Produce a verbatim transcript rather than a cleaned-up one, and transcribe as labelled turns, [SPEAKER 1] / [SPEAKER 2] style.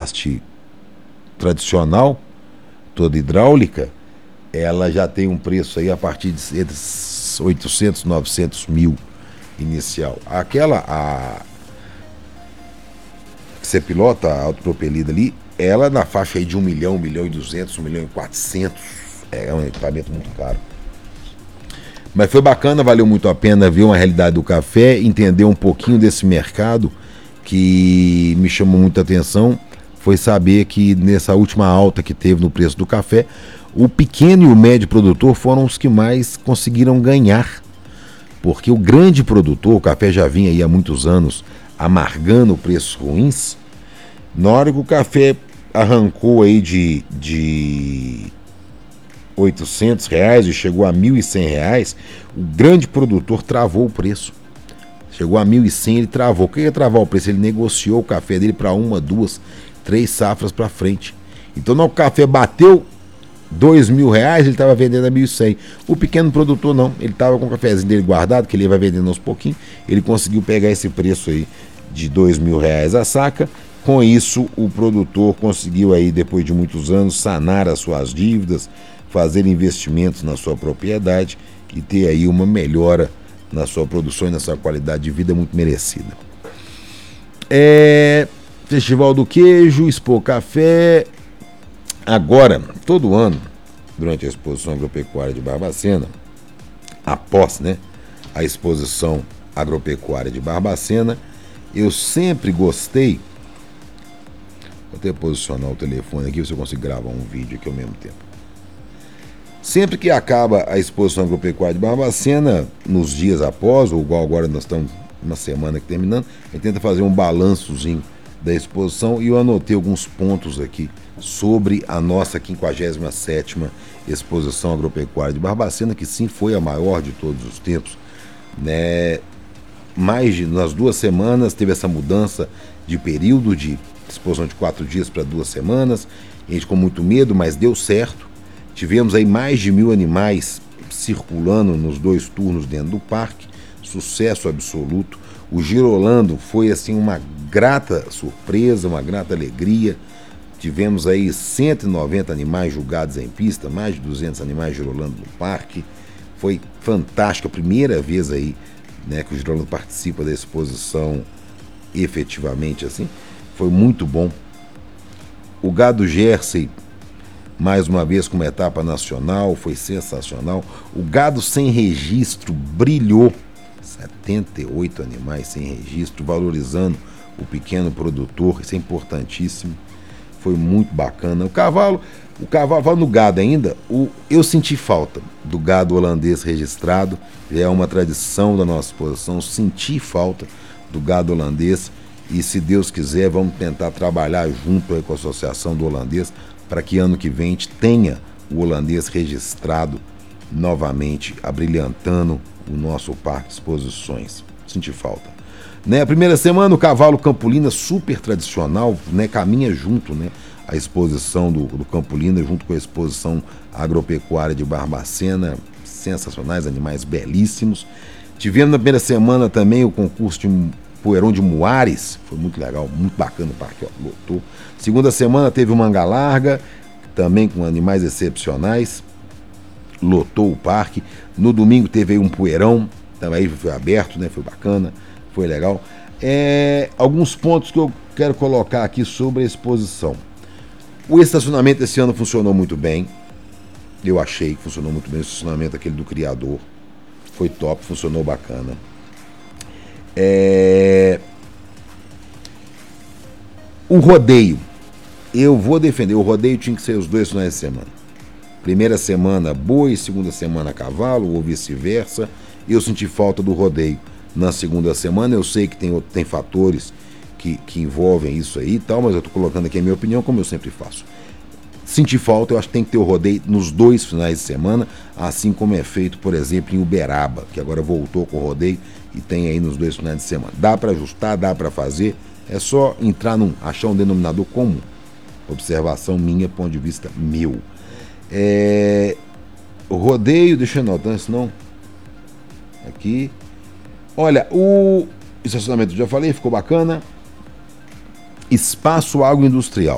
[SPEAKER 1] haste tradicional, toda hidráulica, ela já tem um preço aí a partir de oitocentos, novecentos mil inicial. Aquela a que você pilota, a autopropelida ali, ela na faixa aí de um milhão, um milhão e duzentos, um milhão e quatrocentos. É um equipamento muito caro. Mas foi bacana, valeu muito a pena ver uma realidade do café, entender um pouquinho desse mercado que me chamou muita atenção. Foi saber que nessa última alta que teve no preço do café, o pequeno e o médio produtor foram os que mais conseguiram ganhar. Porque o grande produtor, o café já vinha aí há muitos anos amargando preços ruins. Na hora que o café arrancou aí de, de oitocentos reais e chegou a mil e cem reais, o grande produtor travou o preço. Chegou a mil e cem, ele travou. O que é travar o preço? Ele negociou o café dele para uma, duas, três safras para frente. Então, no café bateu dois mil reais, ele estava vendendo a mil e cem. O pequeno produtor não, ele estava com o cafezinho dele guardado, que ele vai vendendo aos pouquinhos. Ele conseguiu pegar esse preço aí de dois mil reais a saca. Com isso, o produtor conseguiu aí, depois de muitos anos, sanar as suas dívidas, fazer investimentos na sua propriedade e ter aí uma melhora na sua produção e na sua qualidade de vida muito merecida. É... Festival do Queijo, Expo Café. Agora, todo ano, durante a Exposição Agropecuária de Barbacena, após, né, a Exposição Agropecuária de Barbacena, eu sempre gostei. Vou até posicionar o telefone aqui, se eu consigo gravar um vídeo aqui ao mesmo tempo. Sempre que acaba a Exposição Agropecuária de Barbacena, nos dias após, ou igual agora nós estamos uma semana aqui terminando, a gente tenta fazer um balançozinho da exposição e eu anotei alguns pontos aqui sobre a nossa quinquagésima sétima Exposição Agropecuária de Barbacena, que sim foi a maior de todos os tempos, né? Mais de, nas duas semanas teve essa mudança de período de exposição de quatro dias para duas semanas, a gente com muito medo, mas deu certo. Tivemos aí mais de mil animais circulando nos dois turnos dentro do parque, sucesso absoluto. O Girolando foi assim uma grata surpresa, uma grata alegria. Tivemos aí cento e noventa animais julgados em pista, mais de duzentos animais girolando no parque. Foi fantástico, a primeira vez aí, né, que o Girolando participa da exposição efetivamente assim. Foi muito bom. O gado Jersey, mais uma vez com uma etapa nacional, foi sensacional. O gado sem registro brilhou. setenta e oito animais sem registro, valorizando o pequeno produtor, isso é importantíssimo. Foi muito bacana. O cavalo, o cavalo no gado ainda, o, eu senti falta do gado holandês registrado, é uma tradição da nossa exposição, senti falta do gado holandês e, se Deus quiser, vamos tentar trabalhar junto aí com a Associação do Holandês para que ano que vem a gente tenha o holandês registrado novamente, abrilhantando o nosso parque de exposições. Senti falta. Né, a primeira semana o cavalo Campolina, super tradicional, né, caminha junto, né, a exposição do, do Campolina junto com a exposição agropecuária de Barbacena, sensacionais, animais belíssimos. Tivemos na primeira semana também o concurso de Poeirão de Muares, foi muito legal, muito bacana o parque, ó, lotou. Segunda semana teve o Manga Larga, também com animais excepcionais, lotou o parque. No domingo teve aí um Poeirão, também foi aberto, né, foi bacana. Foi legal. É, alguns pontos que eu quero colocar aqui sobre a exposição. O estacionamento esse ano funcionou muito bem. Eu achei que funcionou muito bem. O estacionamento aquele do criador foi top, funcionou bacana. É, o rodeio. Eu vou defender. O rodeio tinha que ser os dois finais de semana. Primeira semana boi, segunda semana cavalo, ou vice-versa. Eu senti falta do rodeio na segunda semana. Eu sei que tem, tem fatores que, que envolvem isso aí e tal, mas eu estou colocando aqui a minha opinião, como eu sempre faço. Senti falta, eu acho que tem que ter o rodeio nos dois finais de semana, assim como é feito, por exemplo, em Uberaba, que agora voltou com o rodeio e tem aí nos dois finais de semana. Dá para ajustar, dá para fazer, é só entrar num, achar um denominador comum. Observação minha, ponto de vista meu. É, o rodeio, deixa eu anotar, senão... Aqui... Olha, o estacionamento, já falei, ficou bacana. Espaço agroindustrial.